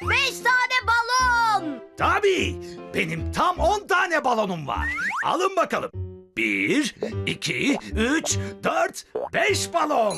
5 tane balon. Tabii, benim tam 10 tane balonum var. Alın bakalım. 1, 2, 3, 4, 5 balon.